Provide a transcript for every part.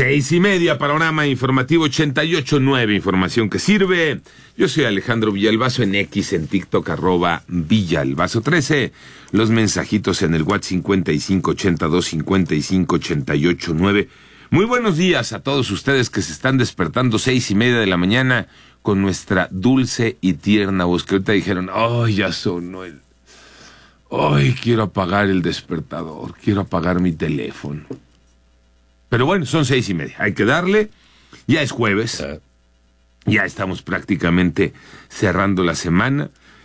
6:30, panorama informativo 88.9, información que sirve. Yo soy Alejandro Villalbazo en X, en TikTok, @Villalbazo13. Los mensajitos en el WhatsApp 5582-5588-9. Muy buenos días a todos ustedes que se están despertando 6:30 de la mañana con nuestra dulce y tierna voz, que ahorita dijeron, ¡ay, ya sonó el... ¡ay, quiero apagar el despertador, quiero apagar mi teléfono! Pero bueno, son 6:30, hay que darle. Ya es jueves, ya estamos prácticamente cerrando la semana.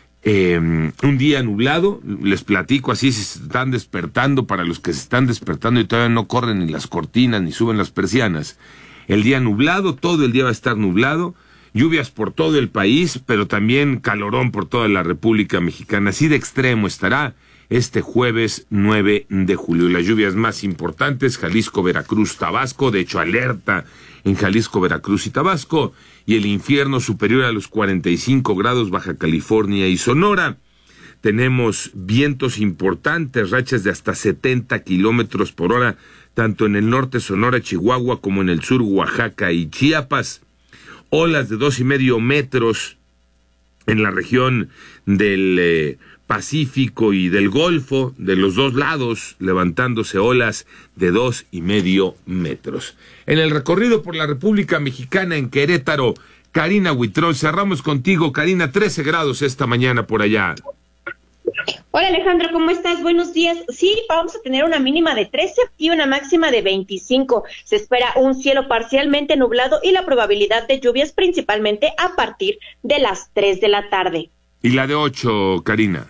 Un día nublado, les platico así, si se están despertando, para los que se están despertando y todavía no corren ni las cortinas ni suben las persianas. El día nublado, todo el día va a estar nublado, lluvias por todo el país, pero también calorón por toda la República Mexicana. Así de extremo estará este jueves 9 de julio. Las lluvias más importantes, Jalisco, Veracruz, Tabasco, de hecho alerta en Jalisco, Veracruz y Tabasco, y el infierno superior a los 45 grados, Baja California y Sonora. Tenemos vientos importantes, rachas de hasta 70 kilómetros por hora, tanto en el norte Sonora, Chihuahua, como en el sur Oaxaca y Chiapas. Olas de 2.5 metros en la región del Pacífico y del Golfo, de los dos lados, levantándose olas de 2.5 metros. En el recorrido por la República Mexicana, en Querétaro, Karina Huitrón, cerramos contigo. Karina, 13 grados esta mañana por allá. Hola Alejandro, ¿cómo estás? Buenos días. Sí, vamos a tener una mínima de 13 y una máxima de 25. Se espera un cielo parcialmente nublado y la probabilidad de lluvias principalmente a partir de las 3 de la tarde. ¿Y la de 8, Karina?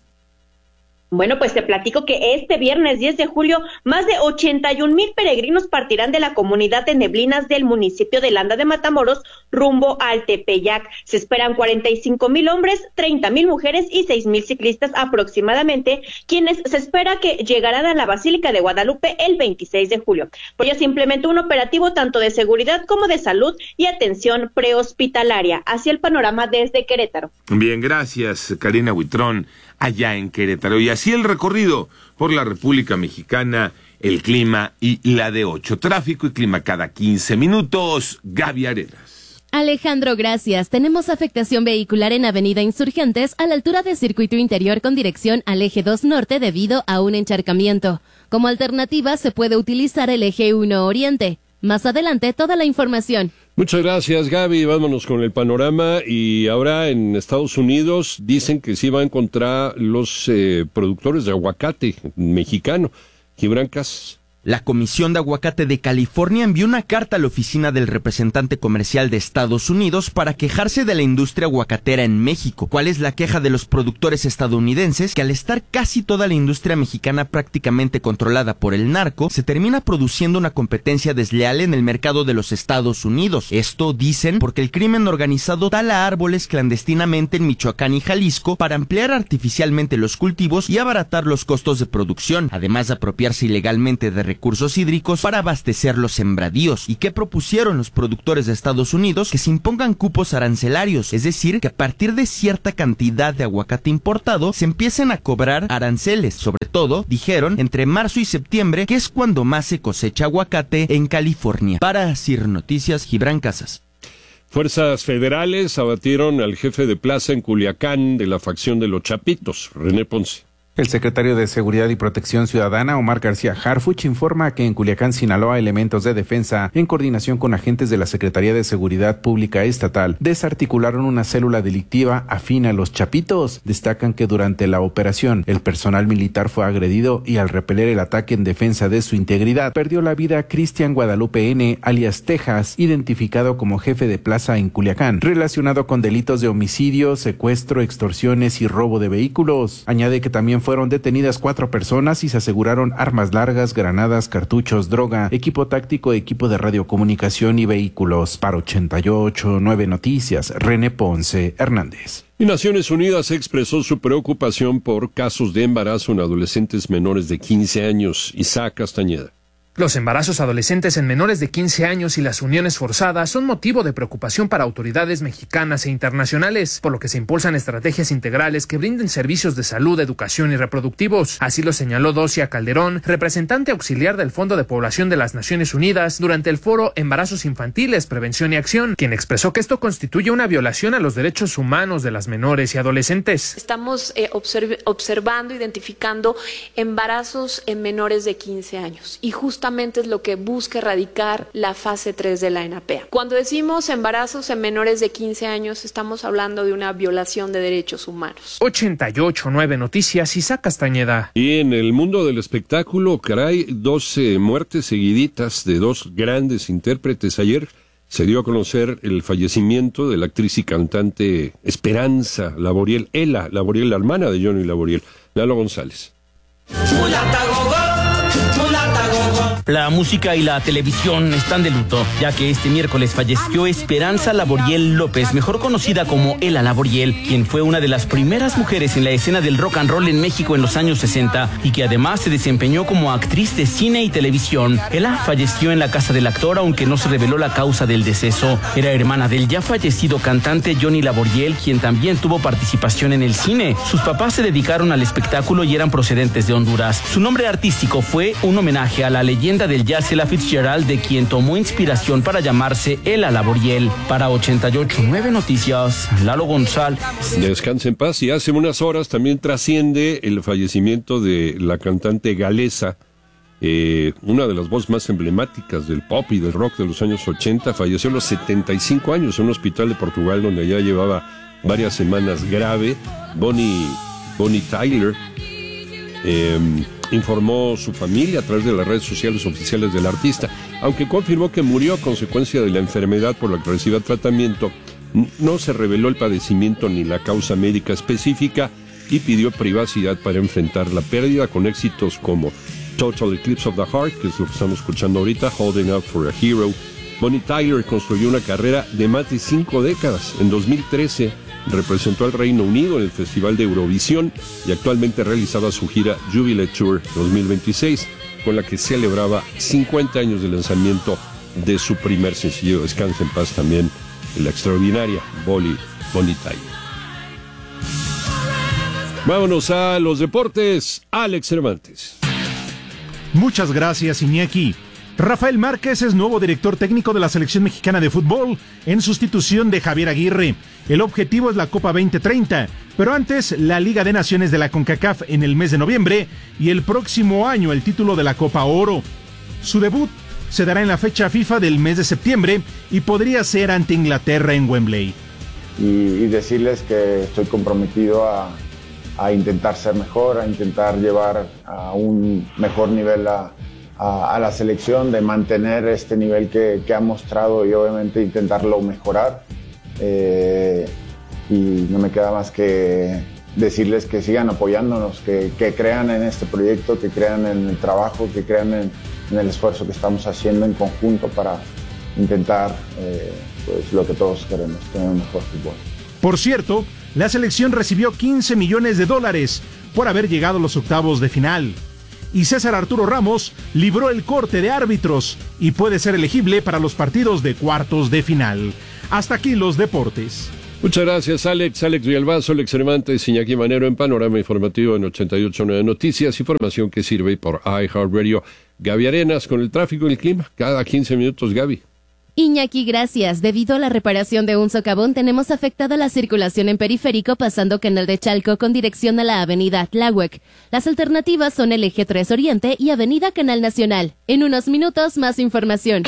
Bueno, pues te platico que este viernes 10 de julio, más de 81,000 peregrinos partirán de la comunidad de Neblinas del municipio de Landa de Matamoros rumbo al Tepeyac. Se esperan 45,000 hombres, 30,000 mujeres y 6,000 ciclistas aproximadamente, quienes se espera que llegarán a la Basílica de Guadalupe el 26 de julio. Por ello se implementó un operativo tanto de seguridad como de salud y atención prehospitalaria. Así el panorama desde Querétaro. Bien, gracias, Karina Huitrón, allá en Querétaro. Y así el recorrido por la República Mexicana, el clima y la de 8. Tráfico y clima cada 15 minutos. Gaby Arenas. Alejandro, gracias. Tenemos afectación vehicular en Avenida Insurgentes a la altura de Circuito Interior con dirección al Eje 2 Norte debido a un encharcamiento. Como alternativa se puede utilizar el Eje 1 Oriente. Más adelante toda la información. Muchas gracias, Gaby. Vámonos con el panorama. Y ahora en Estados Unidos dicen que sí van contra los productores de aguacate mexicano. Gibran Casas. La Comisión de Aguacate de California envió una carta a la oficina del representante comercial de Estados Unidos para quejarse de la industria aguacatera en México. ¿Cuál es la queja de los productores estadounidenses? Que al estar casi toda la industria mexicana prácticamente controlada por el narco, se termina produciendo una competencia desleal en el mercado de los Estados Unidos. Esto, dicen, porque el crimen organizado tala árboles clandestinamente en Michoacán y Jalisco para ampliar artificialmente los cultivos y abaratar los costos de producción, además de apropiarse ilegalmente de recursos hídricos para abastecer los sembradíos. ¿Y qué propusieron los productores de Estados Unidos? Que se impongan cupos arancelarios, es decir, que a partir de cierta cantidad de aguacate importado se empiecen a cobrar aranceles, sobre todo, dijeron, entre marzo y septiembre, que es cuando más se cosecha aguacate en California. Para CIR Noticias, Gibran Casas. Fuerzas federales abatieron al jefe de plaza en Culiacán de la facción de los Chapitos, René Ponce. El secretario de Seguridad y Protección Ciudadana, Omar García Harfuch, informa que en Culiacán, Sinaloa, elementos de defensa, en coordinación con agentes de la Secretaría de Seguridad Pública Estatal, desarticularon una célula delictiva afín a los Chapitos. Destacan que durante la operación, el personal militar fue agredido y al repeler el ataque en defensa de su integridad, perdió la vida Cristian Guadalupe N., alias Texas, identificado como jefe de plaza en Culiacán, relacionado con delitos de homicidio, secuestro, extorsiones y robo de vehículos. Añade que también fueron detenidas 4 personas y se aseguraron armas largas, granadas, cartuchos, droga, equipo táctico, equipo de radiocomunicación y vehículos. Para 88.9 Noticias, René Ponce Hernández. Y Naciones Unidas expresó su preocupación por casos de embarazo en adolescentes menores de 15 años. Isaac Castañeda. Los embarazos adolescentes en menores de 15 años y las uniones forzadas son motivo de preocupación para autoridades mexicanas e internacionales, por lo que se impulsan estrategias integrales que brinden servicios de salud, educación y reproductivos. Así lo señaló Docia Calderón, representante auxiliar del Fondo de Población de las Naciones Unidas, durante el foro Embarazos Infantiles, Prevención y Acción, quien expresó que esto constituye una violación a los derechos humanos de las menores y adolescentes. Estamos observando, identificando embarazos en menores de 15 años y justamente es lo que busca erradicar la fase 3 de la ENAPEA. Cuando decimos embarazos en menores de 15 años, estamos hablando de una violación de derechos humanos. 88.9 Noticias, Isaac Castañeda. Y en el mundo del espectáculo, caray, 12 muertes seguiditas de dos grandes intérpretes. Ayer se dio a conocer el fallecimiento de la actriz y cantante Esperanza Laboriel, Ela Laboriel, la hermana de Johnny Laboriel. Lalo González. La música y la televisión están de luto, ya que este miércoles falleció Esperanza Laboriel López, mejor conocida como Ela Laboriel, quien fue una de las primeras mujeres en la escena del rock and roll en México en los años 60 y que además se desempeñó como actriz de cine y televisión. Ela falleció en la casa del actor, aunque no se reveló la causa del deceso. Era hermana del ya fallecido cantante Johnny Laboriel, quien también tuvo participación en el cine. Sus papás se dedicaron al espectáculo y eran procedentes de Honduras. Su nombre artístico fue un homenaje a la leyenda del jazz Ella Fitzgerald, de quien tomó inspiración para llamarse Ela Laboriel. Para 88.9 Noticias, Lalo González. Descanse en paz. Y hace unas horas también trasciende el fallecimiento de la cantante galesa, una de las voces más emblemáticas del pop y del rock de los años 80. Falleció a los 75 años en un hospital de Portugal donde ya llevaba varias semanas grave. Bonnie Tyler informó su familia a través de las redes sociales oficiales del artista, aunque confirmó que murió a consecuencia de la enfermedad por la que recibía tratamiento. No se reveló el padecimiento ni la causa médica específica y pidió privacidad para enfrentar la pérdida, con éxitos como Total Eclipse of the Heart, que es lo que estamos escuchando ahorita, Holding Out for a Hero. Bonnie Tyler construyó una carrera de más de 5 décadas. En 2013 representó al Reino Unido en el Festival de Eurovisión y actualmente realizaba su gira Jubilee Tour 2026, con la que celebraba 50 años de lanzamiento de su primer sencillo. Descansa en paz también la extraordinaria Bonnie Tyler. Vámonos a los deportes. Alex Cervantes. Muchas gracias, Iñaki. Rafael Márquez es nuevo director técnico de la selección mexicana de fútbol en sustitución de Javier Aguirre. El objetivo es la Copa 2030, pero antes la Liga de Naciones de la CONCACAF en el mes de noviembre y el próximo año el título de la Copa Oro. Su debut se dará en la fecha FIFA del mes de septiembre y podría ser ante Inglaterra en Wembley. Y decirles que estoy comprometido a intentar ser mejor, a intentar llevar a un mejor nivel a la selección, de mantener este nivel que ha mostrado y obviamente intentarlo mejorar. Y no me queda más que decirles que sigan apoyándonos, que crean en este proyecto, que crean en el trabajo, que crean en el esfuerzo que estamos haciendo en conjunto para intentar pues lo que todos queremos, tener un mejor fútbol. Por cierto, la selección recibió $15 millones por haber llegado a los octavos de final. Y César Arturo Ramos libró el corte de árbitros y puede ser elegible para los partidos de cuartos de final. Hasta aquí los deportes. Muchas gracias, Alex Villalbazo, Alex Cervantes, Iñaki Manero en Panorama Informativo en 88.9 Noticias, información que sirve por iHeartRadio. Gaby Arenas con el tráfico y el clima, cada 15 minutos, Gaby. Iñaki, gracias. Debido a la reparación de un socavón, tenemos afectada la circulación en Periférico pasando Canal de Chalco con dirección a la avenida Tláhuac. Las alternativas son el Eje 3 Oriente y avenida Canal Nacional. En unos minutos, más información.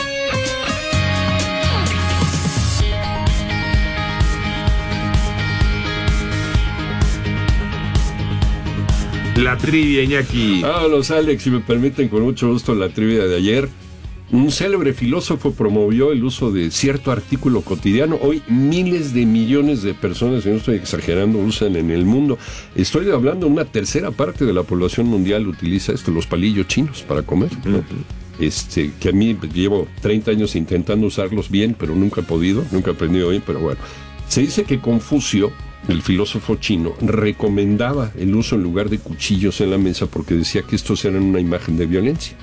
La trivia, Iñaki. Vámonos, Alex, si me permiten, con mucho gusto la trivia de ayer. Un célebre filósofo promovió el uso de cierto artículo cotidiano. Hoy miles de millones de personas, y no estoy exagerando, usan en el mundo. Estoy hablando, una tercera parte de la población mundial utiliza esto, los palillos chinos para comer, ¿no? Que a mí llevo 30 años intentando usarlos bien, pero nunca he podido, nunca he aprendido bien, pero bueno. Se dice que Confucio, el filósofo chino, recomendaba el uso en lugar de cuchillos en la mesa porque decía que estos eran una imagen de violencia.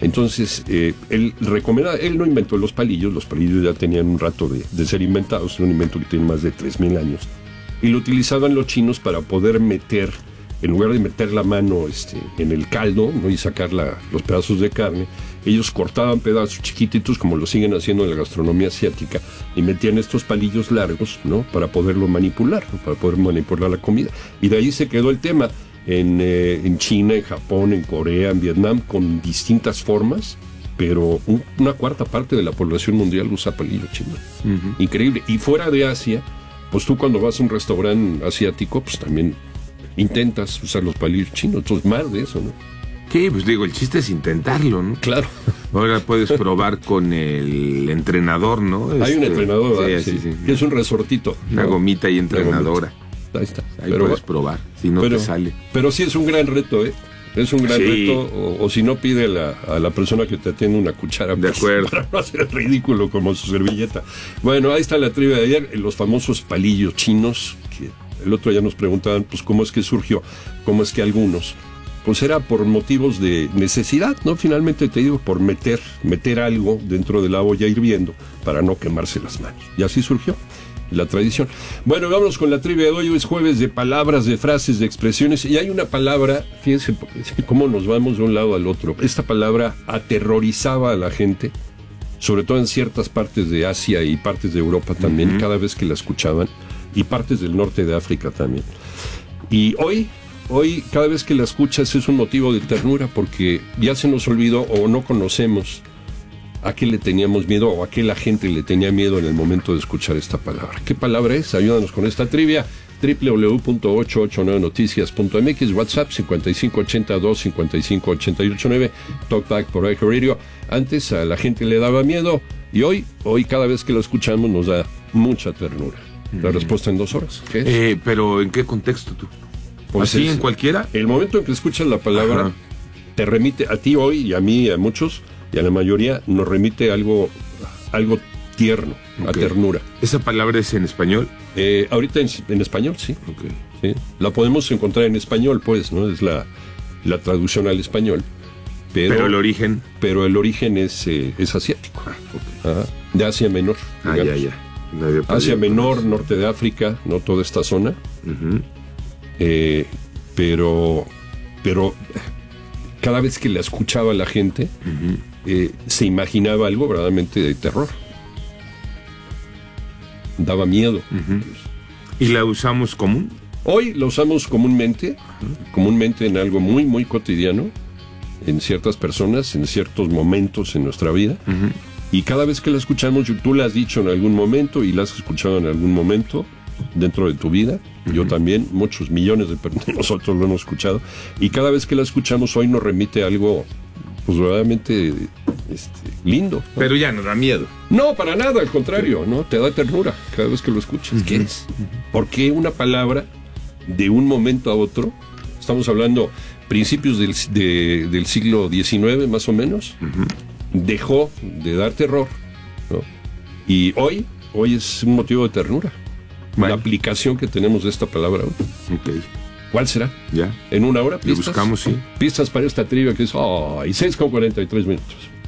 Entonces, él recomendaba, él no inventó los palillos ya tenían un rato de ser inventados, es un invento que tiene más de 3,000 años, y lo utilizaban los chinos para poder meter, en lugar de meter la mano en el caldo, ¿no? Y sacar los pedazos de carne, ellos cortaban pedazos chiquititos, como lo siguen haciendo en la gastronomía asiática, y metían estos palillos largos, ¿no? Para poderlo manipular, ¿no? Para poder manipular la comida. Y de ahí se quedó el tema. En China, en Japón, en Corea, en Vietnam, con distintas formas, pero una cuarta parte de la población mundial usa palillo chino. Uh-huh. Increíble. Y fuera de Asia, pues tú cuando vas a un restaurante asiático, pues también intentas usar los palillos chinos. Entonces, más de eso, ¿no? Sí, pues digo, el chiste es intentarlo, ¿no? Claro. Ahora puedes probar con el entrenador, ¿no? Hay un entrenador, sí. Que es un resortito. Una gomita y entrenadora. Ahí está. Ahí puedes probar, si no te sale. Pero sí es un gran reto, ¿eh? Es un gran reto, o si no, pide a la persona que te atiende una cuchara. De acuerdo. Para no hacer ridículo como su servilleta. Bueno, ahí está la trivia de ayer, los famosos palillos chinos, que el otro día nos preguntaban, pues, ¿cómo es que surgió? ¿Cómo es que algunos? Pues era por motivos de necesidad, ¿no? Finalmente te digo, por meter algo dentro de la olla hirviendo para no quemarse las manos. Y así surgió la tradición. Bueno, vamos con la trivia de hoy. Hoy es jueves de palabras, de frases, de expresiones, y hay una palabra, fíjense cómo nos vamos de un lado al otro. Esta palabra aterrorizaba a la gente, sobre todo en ciertas partes de Asia y partes de Europa también, cada vez que la escuchaban, y partes del norte de África también. Y hoy, cada vez que la escuchas es un motivo de ternura, porque ya se nos olvidó o no conocemos a qué le teníamos miedo o a qué la gente le tenía miedo en el momento de escuchar esta palabra. ¿Qué palabra es? Ayúdanos con esta trivia. www.889noticias.mx, WhatsApp 5582-558889, Talkback por Echo Radio. Antes a la gente le daba miedo y hoy cada vez que lo escuchamos nos da mucha ternura. La respuesta en 2 horas. ¿Qué es? ¿Pero en qué contexto tú? Pues ¿así en cualquiera? El momento en que escuchas la palabra te remite a ti hoy y a mí y a muchos y a la mayoría nos remite algo tierno, a ternura. ¿Esa palabra es en español? Ahorita en español, sí. Sí. La podemos encontrar en español, pues, ¿no? Es la traducción al español. Pero el origen. Pero el origen es asiático. De Asia Menor. Ya. Asia Menor, norte de África, ¿no? Toda esta zona. Uh-huh. Pero cada vez que la escuchaba la gente, se imaginaba algo verdaderamente de terror. Daba miedo. Uh-huh. ¿Y la usamos común? Hoy la usamos comúnmente en algo muy, muy cotidiano, en ciertas personas, en ciertos momentos en nuestra vida. Uh-huh. Y cada vez que la escuchamos, tú la has dicho en algún momento y la has escuchado en algún momento dentro de tu vida. Yo también, muchos millones de nosotros lo hemos escuchado. Y cada vez que la escuchamos hoy nos remite a algo, pues verdaderamente lindo, ¿no? Pero ya no da miedo. No, para nada, al contrario, ¿no? Te da ternura cada vez que lo escuchas. ¿Qué es? ¿Por qué una palabra de un momento a otro? Estamos hablando principios del siglo XIX, más o menos. Dejó de dar terror, ¿no? Y hoy es un motivo de ternura. Bueno. La aplicación que tenemos de esta palabra hoy. Okay. ¿Cuál será? Ya. ¿En 1 hora? Lo buscamos, sí. Pistas para esta trivia que es 6:43 minutos.